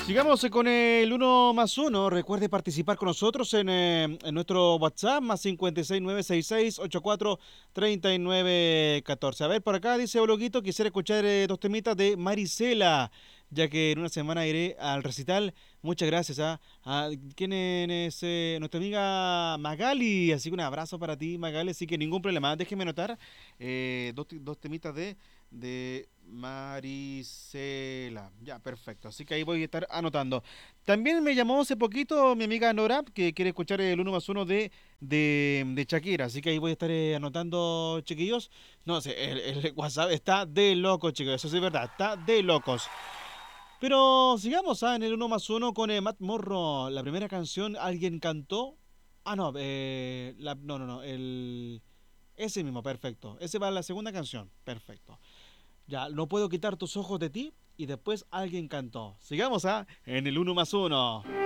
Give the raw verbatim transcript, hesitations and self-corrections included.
Sigamos eh, con el uno más uno. Recuerde participar con nosotros en, eh, en nuestro WhatsApp, más cinco seis nueve seis seis ocho cuatro tres nueve uno cuatro. A ver, por acá dice Bloguito, quisiera escuchar eh, dos temitas de Marisela, ya que en una semana iré al recital. Muchas gracias a, a ¿quién es eh, nuestra amiga Magali? Así que un abrazo para ti, Magali. Así que ningún problema. Déjeme anotar eh, dos, dos temitas de de Marisela. Ya, perfecto. Así que ahí voy a estar anotando. También me llamó hace poquito mi amiga Nora, que quiere escuchar el uno más uno de, de, de Shakira. Así que ahí voy a estar eh, anotando, chiquillos. No sé, el, el WhatsApp está de locos, chicos. Eso sí es verdad, está de locos. Pero sigamos ah, en el uno más uno con eh, Matt Morro. La primera canción, ¿alguien cantó? Ah, no, eh, la- no, no, no. El, ese mismo, perfecto. Ese va a la segunda canción. Perfecto. Ya, no puedo quitar tus ojos de ti y después alguien cantó. Sigamos, ¿ah? En el uno más uno.